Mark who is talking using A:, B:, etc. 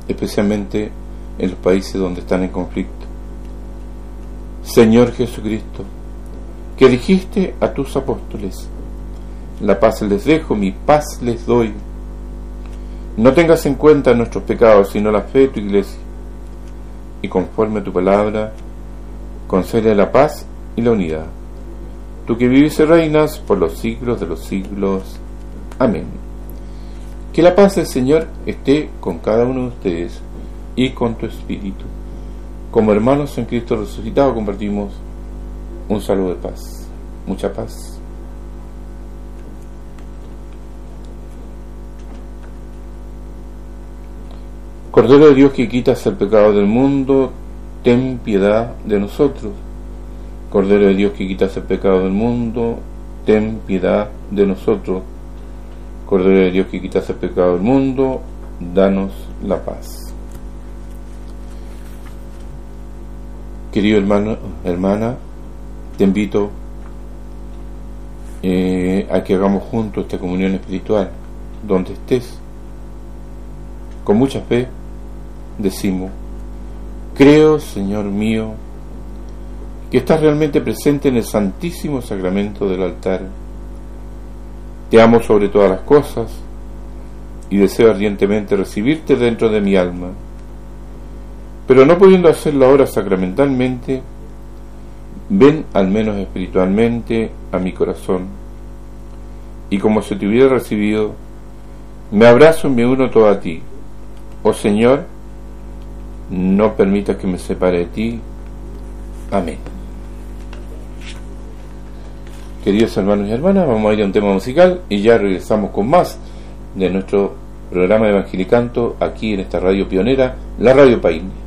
A: especialmente en los países donde están en conflicto. Señor Jesucristo, que dijiste a tus apóstoles: la paz les dejo, mi paz les doy. No tengas en cuenta nuestros pecados, sino la fe de tu iglesia, y conforme a tu palabra, concede la paz y la unidad. Tú que vives y reinas por los siglos de los siglos. Amén. Que la paz del Señor esté con cada uno de ustedes y con tu espíritu. Como hermanos en Cristo resucitado compartimos un saludo de paz. Mucha paz. Cordero de Dios, que quitas el pecado del mundo, ten piedad de nosotros. Cordero de Dios, que quitas el pecado del mundo, ten piedad de nosotros. Cordero de Dios, que quitas el pecado del mundo, danos la paz. Querido hermano, hermana, te invito a que hagamos juntos esta comunión espiritual, donde estés. Con mucha fe decimos: creo, Señor mío, que estás realmente presente en el santísimo sacramento del altar. Te amo sobre todas las cosas y deseo ardientemente recibirte dentro de mi alma, pero no pudiendo hacerlo ahora sacramentalmente, ven al menos espiritualmente a mi corazón, y como si te hubiera recibido, me abrazo y me uno todo a ti. Oh Señor, no permitas que me separe de ti. Amén. Queridos hermanos y hermanas, vamos a ir a un tema musical y ya regresamos con más de nuestro programa de Evangelicanto aquí en esta radio pionera, la Radio Paine.